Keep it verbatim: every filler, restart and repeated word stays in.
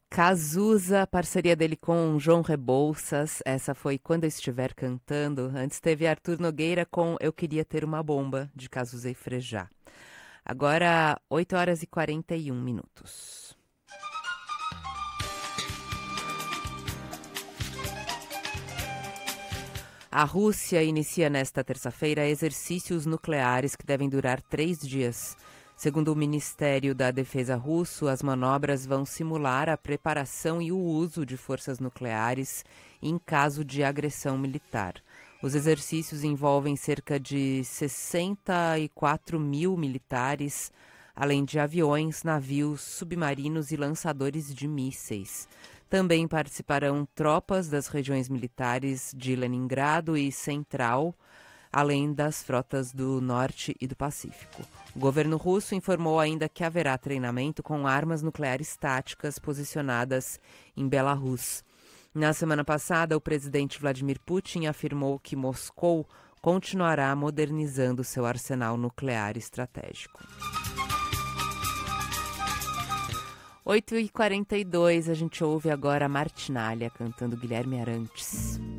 Cazuza, parceria dele com João Rebouças, essa foi Quando Eu Estiver Cantando. Antes teve Arthur Nogueira com Eu Queria Ter Uma Bomba, de Cazuza e Frejá. Agora, oito horas e quarenta e um minutos. A Rússia inicia nesta terça-feira exercícios nucleares que devem durar três dias. Segundo o Ministério da Defesa russo, as manobras vão simular a preparação e o uso de forças nucleares em caso de agressão militar. Os exercícios envolvem cerca de sessenta e quatro mil militares, além de aviões, navios, submarinos e lançadores de mísseis. Também participarão tropas das regiões militares de Leningrado e Central, além das frotas do Norte e do Pacífico. O governo russo informou ainda que haverá treinamento com armas nucleares táticas posicionadas em Belarus. Na semana passada, o presidente Vladimir Putin afirmou que Moscou continuará modernizando seu arsenal nuclear estratégico. oito e quarenta e dois, a gente ouve agora a Martinália cantando Guilherme Arantes.